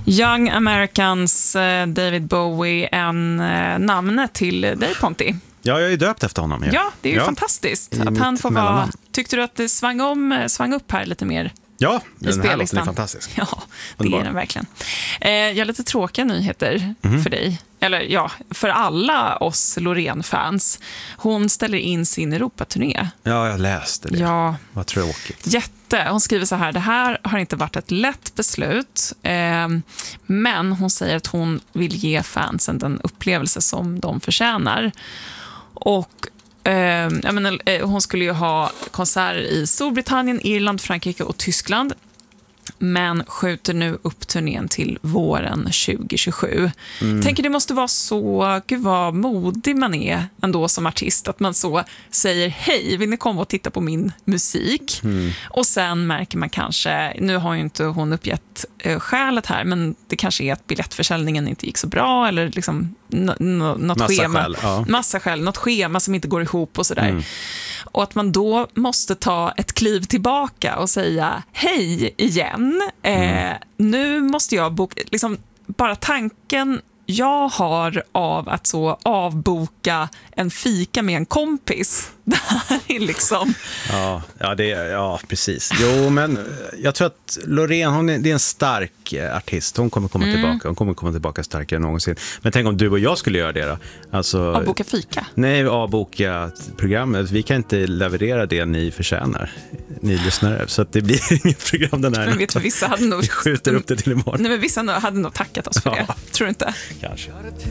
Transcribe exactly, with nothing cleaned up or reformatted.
Young Americans, eh, David Bowie, en eh, namn till dig, Ponti. Ja, jag är döpt efter honom. Ja, ja det är ju ja. fantastiskt I att han får vara... mellannamn. Tyckte du att det svang, om, svang upp här lite mer? Ja, den här spellistan. låten är fantastisk. Ja, det Underbar. är den verkligen. Eh, jag har lite tråkiga nyheter Mm. för dig. Eller ja, för alla oss Loreen-fans. Hon ställer in sin Europaturné. Ja, jag läste det. Ja, Vad tråkigt. jätte. Hon skriver så här: det här har inte varit ett lätt beslut. Eh, men hon säger att hon vill ge fansen den upplevelse som de förtjänar. Och eh, jag menar, eh, hon skulle ju ha konserter i Storbritannien, Irland, Frankrike och Tyskland. Men skjuter nu upp turnén till våren tjugo tjugosju. Mm. Tänker det måste vara så, gud vad modig man är ändå som artist, att man så säger hej, vill ni komma och titta på min musik? Mm. Och sen märker man kanske, nu har ju inte hon uppgett eh, skälet här, men det kanske är att biljettförsäljningen inte gick så bra, eller liksom n- n- något massa schema, skäl, ja. massa skäl, något schema som inte går ihop och sådär. Mm. Och att man då måste ta ett kliv tillbaka och säga hej igen. Mm. Eh, nu måste jag boka, liksom bara tanken jag har av att så avboka en fika med en kompis. Det här är liksom... Ja, ja, det är, ja, precis. Jo, men jag tror att Loreen, hon är, det är en stark artist. Hon kommer komma mm. tillbaka. Hon kommer komma tillbaka starkare än någonsin. Men tänk om du och jag skulle göra det då. Alltså, avboka fika? Nej, avboka programmet. Vi kan inte leverera det ni förtjänar, ni lyssnare. Så att det blir inget program den här. Men vet du, vissa hade nog... Vi skjuter upp det till imorgon. Nej, men vissa hade nog tackat oss för ja. det. Tror du inte? Kanske.